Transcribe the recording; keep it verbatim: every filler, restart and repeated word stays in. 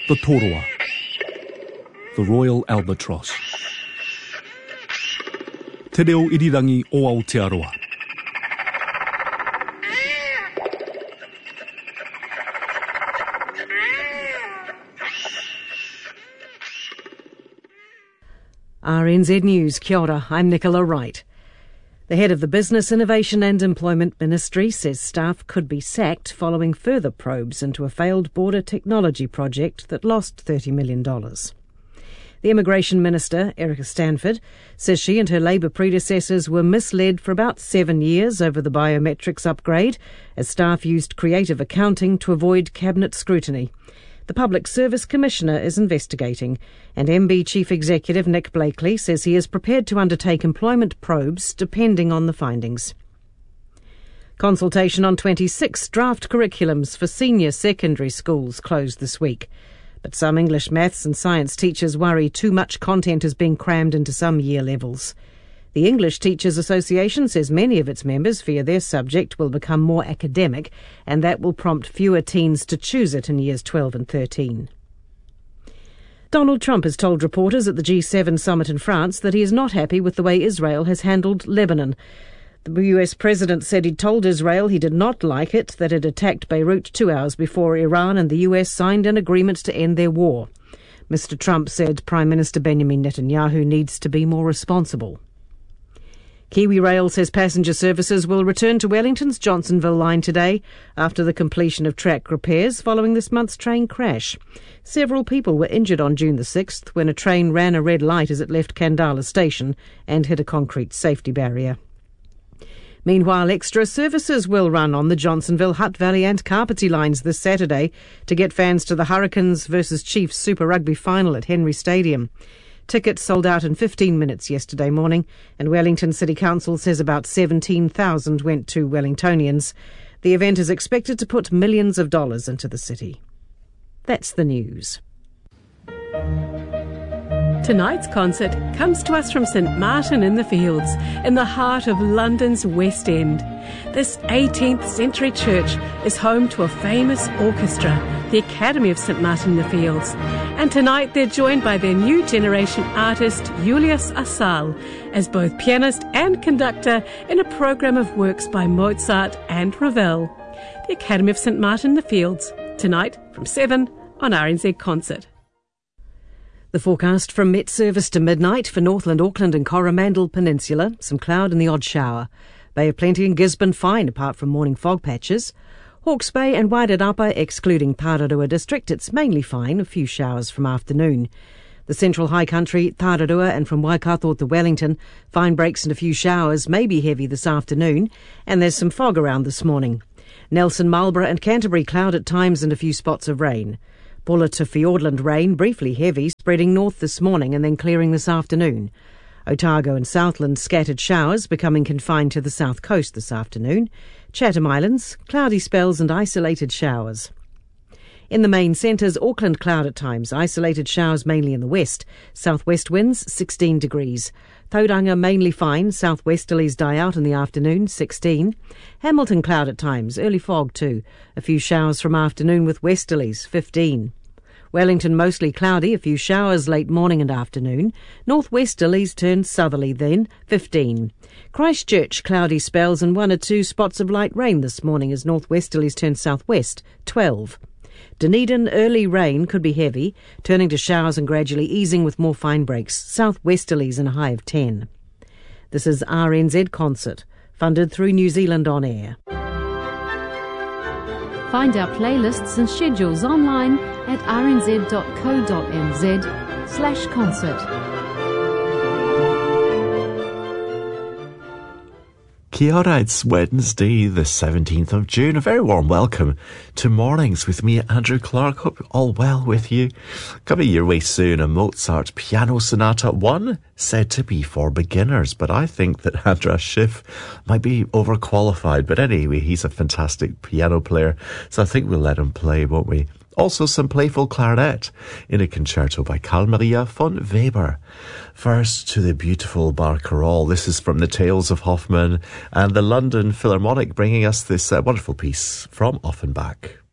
The Toroa, the Royal Albatross. Te reo irirangi o Aotearoa. R N Z News, kia ora, I'm Nicola Wright. The head of the Business, Innovation and Employment Ministry says staff could be sacked following further probes into a failed border technology project that lost thirty million dollars. The Immigration Minister, Erica Stanford, says she and her Labour predecessors were misled for about seven years over the biometrics upgrade as staff used creative accounting to avoid cabinet scrutiny. The Public Service Commissioner is investigating, and M B Chief Executive Nick Blakely says he is prepared to undertake employment probes depending on the findings. Consultation on twenty-six draft curriculums for senior secondary schools closed this week. But some English, maths and science teachers worry too much content is being crammed into some year levels. The English Teachers Association says many of its members fear their subject will become more academic and that will prompt fewer teens to choose it in years twelve and thirteen. Donald Trump has told reporters at the G seven summit in France that he is not happy with the way Israel has handled Lebanon. The U S president said he'd told Israel he did not like it, that it attacked Beirut two hours before Iran and the U S signed an agreement to end their war. Mister Trump said Prime Minister Benjamin Netanyahu needs to be more responsible. Kiwi Rail says passenger services will return to Wellington's Johnsonville line today after the completion of track repairs following this month's train crash. Several people were injured on June the sixth when a train ran a red light as it left Kandala station and hit a concrete safety barrier. Meanwhile, extra services will run on the Johnsonville, Hutt Valley and Kapiti lines this Saturday to get fans to the Hurricanes versus Chiefs Super Rugby final at Henry Stadium. Tickets sold out in fifteen minutes yesterday morning, and Wellington City Council says about seventeen thousand went to Wellingtonians. The event is expected to put millions of dollars into the city. That's the news. Tonight's concert comes to us from St Martin in the Fields, in the heart of London's West End. This eighteenth century church is home to a famous orchestra, the Academy of St Martin in the Fields. And tonight they're joined by their new generation artist, Julius Asal, as both pianist and conductor in a programme of works by Mozart and Ravel. The Academy of St Martin in the Fields, tonight from seven on R N Z Concert. The forecast from Met Service to midnight for Northland, Auckland and Coromandel Peninsula. Some cloud and the odd shower. Bay of Plenty and Gisborne fine apart from morning fog patches. Hawke's Bay and Wairarapa excluding Tararua district. It's mainly fine, a few showers from afternoon. The central high country, Tararua and from Waikato to Wellington, fine breaks and a few showers, may be heavy this afternoon. And there's some fog around this morning. Nelson, Marlborough and Canterbury cloud at times and a few spots of rain. Bulla to Fiordland rain, briefly heavy, spreading north this morning and then clearing this afternoon. Otago and Southland scattered showers, becoming confined to the south coast this afternoon. Chatham Islands, cloudy spells and isolated showers. In the main centres, Auckland cloud at times, isolated showers mainly in the west. Southwest winds, sixteen degrees. Tauranga mainly fine, southwesterlies die out in the afternoon, sixteen. Hamilton cloud at times, early fog too. A few showers from afternoon with westerlies, fifteen. Wellington mostly cloudy, a few showers late morning and afternoon. Northwesterlies turn southerly then, fifteen. Christchurch cloudy spells and one or two spots of light rain this morning as northwesterlies turn southwest, twelve. Dunedin early rain could be heavy, turning to showers and gradually easing with more fine breaks, southwesterlies and a high of ten. This is R N Z Concert, funded through New Zealand On Air. Find our playlists and schedules online at rnz.co.nz slash concert. Kia ora, it's Wednesday the seventeenth of June. A very warm welcome to Mornings with me, Andrew Clark. Hope all well with you. Coming your way soon, a Mozart Piano Sonata one, said to be for beginners, but I think that Andras Schiff might be overqualified. But anyway, he's a fantastic piano player, so I think we'll let him play, won't we? Also some playful clarinet in a concerto by Carl Maria von Weber. First to the beautiful Barcarolle. This is from the Tales of Hoffmann and the London Philharmonic, bringing us this uh, wonderful piece from Offenbach.